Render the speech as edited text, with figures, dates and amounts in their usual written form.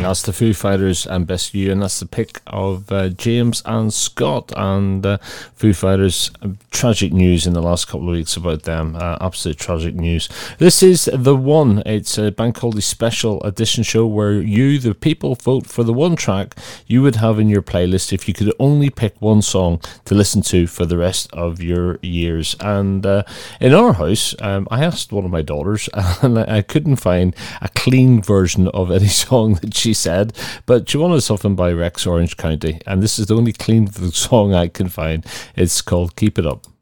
That's the Foo Fighters and Best You, and that's the pick of James and Scott. And Foo Fighters, tragic news in the last couple of weeks about them. Absolute tragic news. This is The One. It's a Bank Holiday special edition show where you, the people, vote for the one track you would have in your playlist if you could only pick one song to listen to for the rest of your years. And in our house, I asked one of my daughters, and I couldn't find a clean version of any song that she said, but she wanted something by Rex Orange County, and this is the only clean song I can find. It's called Keep It Up.